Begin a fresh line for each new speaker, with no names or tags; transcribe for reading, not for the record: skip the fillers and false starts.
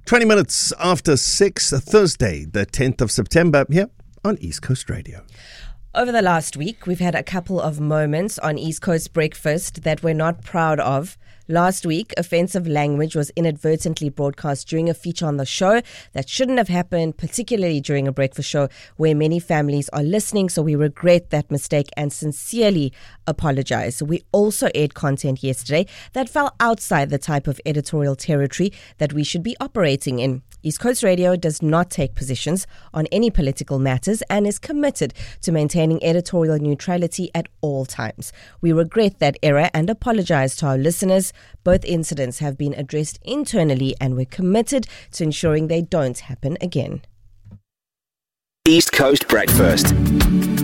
20 minutes after 6, Thursday, the 10th of September, here on East Coast Radio.
Over the last week, we've had a couple of moments on East Coast Breakfast that we're not proud of. Last week, offensive language was inadvertently broadcast during a feature on the show that shouldn't have happened, particularly during a breakfast show where many families are listening. So we regret that mistake and sincerely apologize. We also aired content yesterday that fell outside the type of editorial territory that we should be operating in. East Coast Radio does not take positions on any political matters and is committed to maintaining editorial neutrality at all times. We regret that error and apologize to our listeners. Both incidents have been addressed internally and we're committed to ensuring they don't happen again.
East Coast Breakfast.